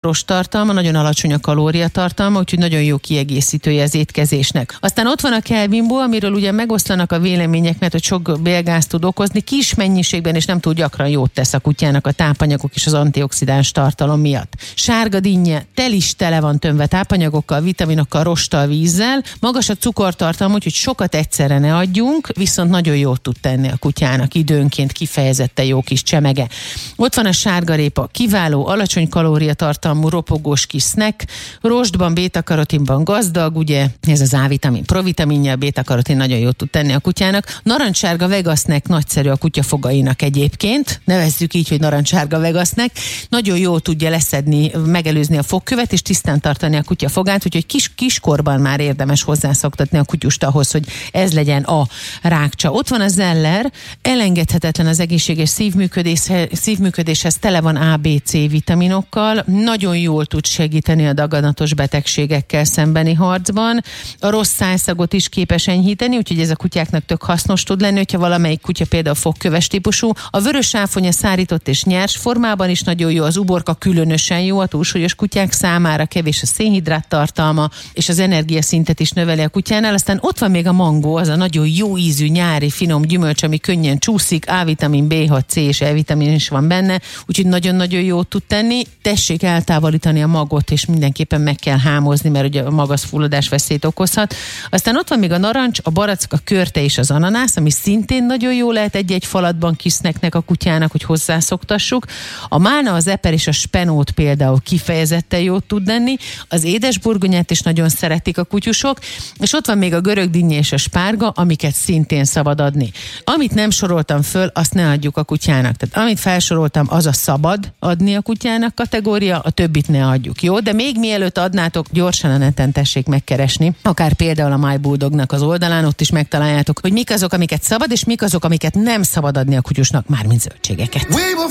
rosttartalma, nagyon alacsony a kalóriatartalma, úgyhogy nagyon jó kiegészítője az étkezésnek. Aztán ott van a Kelvinbo, amiről ugye megoszlanak a vélemények, mert hogy sok bélgázt tud okozni, kis mennyiségben és nem túl gyakran jót tesz a kutyának a tápanyagok és az antioxidáns tartalom miatt. Sárga dinnye tele van tömve tápanyagokkal, vitaminokkal, rosttal, vízzel, magas a cukortartalma, úgyhogy sokat egyszerre ne adjunk, viszont nagyon jót tud tenni a kutyának, időnként kifejezetten jó kis csemege. Ott van a sárgarépa, kiváló, alacsony kalóriatartalmú, ropogós kis snack, rostban, bétakarotinban gazdag, ugye ez az A-vitamin, provitaminja, a bétakarotin nagyon jót tud tenni a kutyának. Narancssárga vegasznack nagyszerű a kutyafogainak egyébként, nevezzük így, hogy narancssárga vegasznack, nagyon jól tudja leszedni, megelőzni a fogkövet és tisztán tartani a kutyafogát, úgyhogy kiskorban már érdemes hozzászoktatni a kutyust ahhoz, hogy ez legyen a rákcsa. Ott van a Zeller, elengedhetetlen az egészséges szívműködéshez, tele van A, B, C vitaminokkal, nagyon jól tud segíteni a daganatos betegségekkel szembeni harcban, a rossz szájszagot is képes enyhíteni, úgyhogy ez a kutyáknak tök hasznos tud lenni, hogyha valamelyik kutya például fogköves típusú. A vörös áfonya szárított és nyers formában is nagyon jó, az uborka különösen jó a túlsúlyos kutyák számára, kevés a szénhidrát tartalma, és az energiaszintet is növeli a kutyánál. Aztán ott van még a mangó, az a nagyon jó ízű, nyári, finom gyümölcs, ami könnyen csúszik, A-vitamin, B6, C és E-vitamin is van benne, úgyhogy nagyon-nagyon jót tud tenni. Tessék eltávolítani a magot, és mindenképpen meg kell hámozni, mert ugye a mag az fulladás veszélyt okozhat. Aztán ott van még a narancs, a barack, a körte és az ananász, ami szintén nagyon jó lehet egy-egy falatban kisznek a kutyának, hogy hozzászoktassuk. A málna, az eper és a spenót például kifejezetten jót tud lenni. Az édesburgonyát is nagyon szeretik a kutyusok, és ott van még a görögdinnye és a spárga, amiket szintén szabad adni. Amit nem soroltam föl, azt ne adjuk a kutyának. Tehát amit felsoroltam, az a szabad adni a kutyának kategória, a többit ne adjuk, jó? De még mielőtt adnátok, gyorsan a neten tessék megkeresni, akár például a My Bulldognak az oldalán, ott is megtaláljátok, hogy mik azok, amiket szabad, és mik azok, amiket nem szabad adni a kutyusnak, mármint zöldségeket.